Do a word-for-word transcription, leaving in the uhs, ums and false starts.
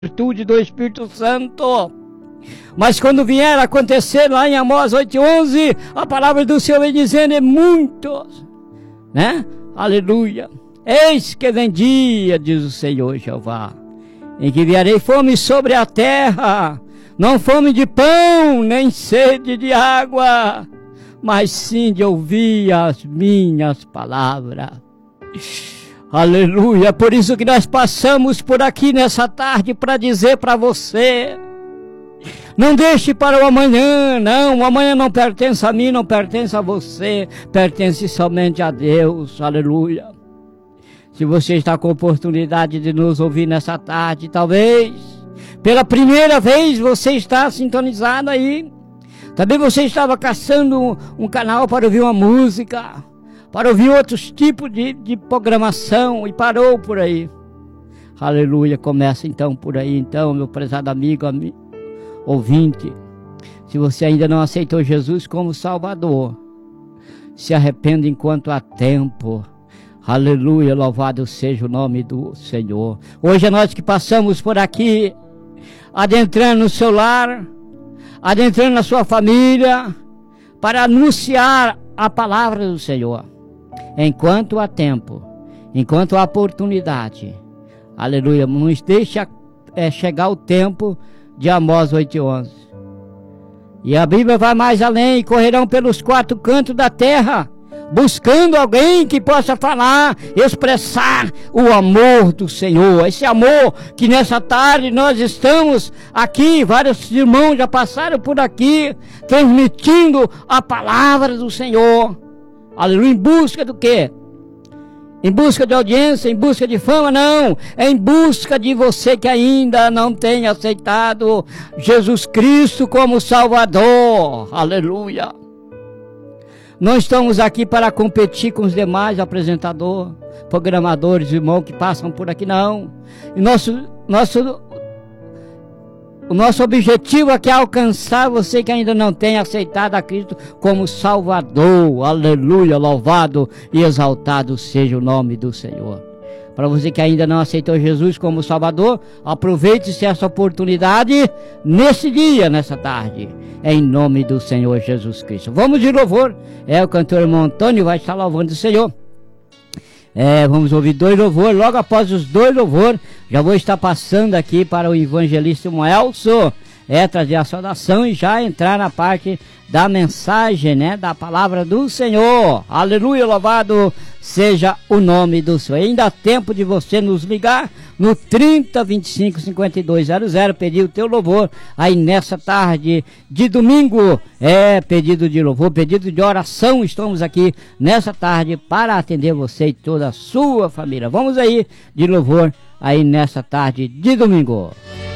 virtude do Espírito Santo. Mas quando vier a acontecer lá em Amós oito, onze, a palavra do Senhor vem dizendo, é muitos, né? Aleluia. Eis que vem dia, diz o Senhor Jeová, em que enviarei fome sobre a terra, não fome de pão, nem sede de água, mas sim de ouvir as minhas palavras. Aleluia. Por isso que nós passamos por aqui nessa tarde para dizer para você, não deixe para o amanhã, não, o amanhã não pertence a mim, não pertence a você, pertence somente a Deus. Aleluia. Se você está com oportunidade de nos ouvir nessa tarde, talvez pela primeira vez você está sintonizado aí, também você estava caçando um, um canal para ouvir uma música, para ouvir outros tipos de, de programação e parou por aí. Aleluia. Começa então por aí, então, meu prezado amigo, amigo ouvinte, se você ainda não aceitou Jesus como Salvador, se arrependa enquanto há tempo. Aleluia, louvado seja o nome do Senhor. Hoje é nós que passamos por aqui, adentrando no seu lar, adentrando na sua família, para anunciar a palavra do Senhor, enquanto há tempo, enquanto há oportunidade. Aleluia, não deixa é, chegar o tempo de Amós oito, onze. E a Bíblia vai mais além, e correrão pelos quatro cantos da terra, buscando alguém que possa falar, expressar o amor do Senhor. Esse amor que nessa tarde nós estamos aqui, vários irmãos já passaram por aqui, transmitindo a palavra do Senhor. Aleluia, em busca do quê? Em busca de audiência, em busca de fama? Não, é em busca de você que ainda não tem aceitado Jesus Cristo como Salvador. Aleluia. Não estamos aqui para competir com os demais apresentadores, programadores, irmãos que passam por aqui, não. E nosso, nosso, o nosso objetivo aqui é alcançar você que ainda não tem aceitado a Cristo como Salvador. Aleluia, louvado e exaltado seja o nome do Senhor. Para você que ainda não aceitou Jesus como Salvador, aproveite-se essa oportunidade nesse dia, nessa tarde, em nome do Senhor Jesus Cristo. Vamos de louvor. É, o cantor irmão Antônio vai estar louvando o Senhor. É, vamos ouvir dois louvores. Logo após os dois louvores, já vou estar passando aqui para o evangelista Moelso, é, trazer a saudação e já entrar na parte da mensagem, né, da palavra do Senhor. Aleluia, louvado seja o nome do Senhor. Ainda há tempo de você nos ligar no trinta, vinte e cinco, cinquenta e dois zero zero, pedir o teu louvor aí nessa tarde de domingo. É, pedido de louvor, pedido de oração. Estamos aqui nessa tarde para atender você e toda a sua família. Vamos aí de louvor aí nessa tarde de domingo.